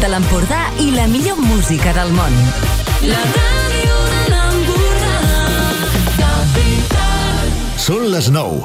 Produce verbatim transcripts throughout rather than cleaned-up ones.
de l'Empordà i la millor música del món. La ràdio de l'Empordà, Capital. Són les nou.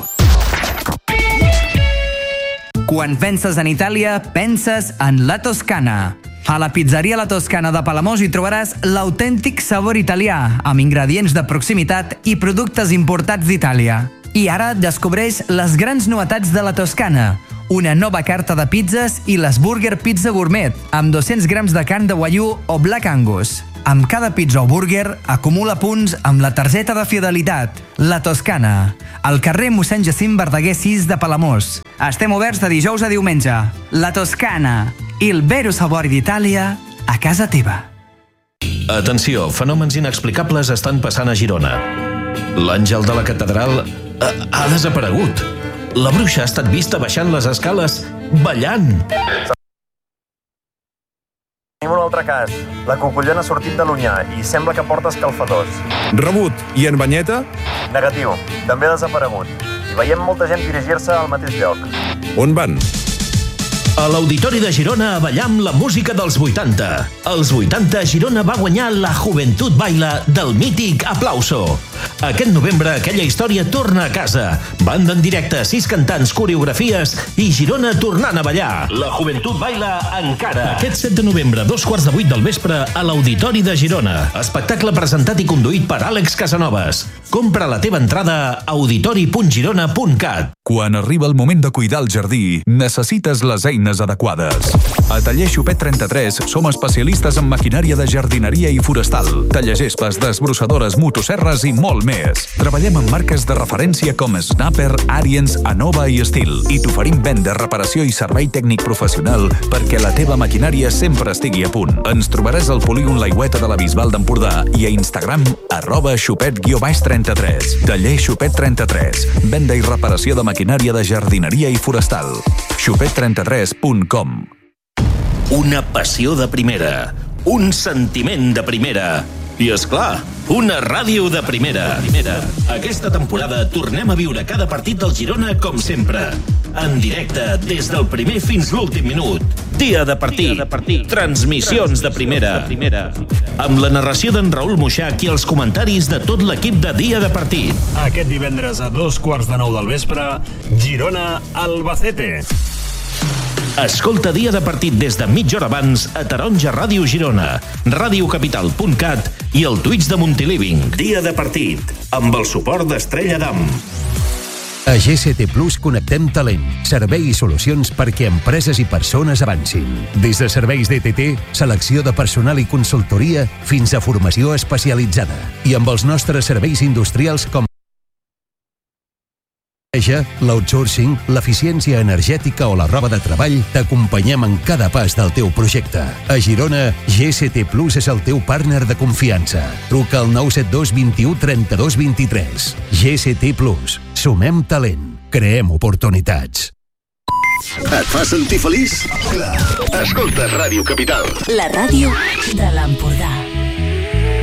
Quan penses en Itàlia, penses en la Toscana. A la pizzeria La Toscana de Palamós hi trobaràs l'autèntic sabor italià, amb ingredients de proximitat i productes importats d'Itàlia. I ara descobreix les grans novetats de La Toscana. Una nova carta de pizzas i les Burger Pizza Gourmet, amb dos-cents grams de carn de Wagyu o Black Angus. Amb cada pizza o burger, acumula punts amb la targeta de fidelitat. La Toscana, al carrer mossèn Jacint Verdaguer sis de Palamós. Estem oberts de dijous a diumenge. La Toscana, il vero sabor d'Itàlia a casa teva. Atenció, fenòmens inexplicables estan passant a Girona. L'àngel de la catedral ha, ha desaparegut. La bruixa ha estat vista baixant les escales ballant. Tenim un altre cas. La cocollona ha sortit de l'Onyar i sembla que porta escalfadors. Rebut. I en Banyeta? Negatiu. També ha desaparegut. I veiem molta gent dirigir-se al mateix lloc. On van? A l'Auditori de Girona a ballar amb la música dels vuitanta. Als vuitanta, Girona va guanyar la Juventud Baila del mític Aplauso. Aquest novembre, aquella història torna a casa. Banda en directe, sis cantants, coreografies i Girona tornant a ballar. La Juventud Baila encara. Aquest set de novembre, dos quarts de vuit del vespre, a l'Auditori de Girona. Espectacle presentat i conduït per Àlex Casanovas. Compra la teva entrada a auditori punt girona punt cat. Quan arriba el moment de cuidar el jardí, necessites les eines adequades. A Taller Xupet trenta-tres som especialistes en maquinària de jardineria i forestal, tallegespes, desbrossadores, motosserres i molt més. Treballem amb marques de referència com Snapper, Ariens, Anova i Estil i t'oferim venda, reparació i servei tècnic professional perquè la teva maquinària sempre estigui a punt. Ens trobaràs al polígon L'aigüeta de la Bisbal d'Empordà i a Instagram arroba xupet guió baix trenta-tres. Taller Xupet trenta-tres. Venda i reparació de maquinària de jardineria i forestal. xupet trenta-tres punt com. Una passió de primera, un sentiment de primera i, és clar, una ràdio de primera. Aquesta temporada tornem a viure cada partit del Girona com sempre. En directe, des del primer fins l'últim minut. Dia de partit, transmissions de primera. Amb la narració d'en Raül Moixac i els comentaris de tot l'equip de Dia de Partit. Aquest divendres a dos quarts de nou del vespre, Girona-Albacete. Escolta Dia de Partit des de mitja hora abans a Taronja Ràdio Girona, radiocapital punt cat i el Twitch de Montiliving. Dia de Partit, amb el suport d'Estrella Damm. A G C T Plus connectem talent, servei i solucions perquè empreses i persones avancin. Des de serveis d'E T T, selecció de personal i consultoria, fins a formació especialitzada. I amb els nostres serveis industrials com l'outsourcing, l'eficiència energètica o la roba de treball, t'acompanyem en cada pas del teu projecte. A Girona, G C T Plus és el teu partner de confiança. Truca al nou set dos vint u trenta dos vint tres. G C T Plus. Sumem talent. Creem oportunitats. Et fa sentir feliç? Clar. Escolta Ràdio Capital. La ràdio de l'Empordà.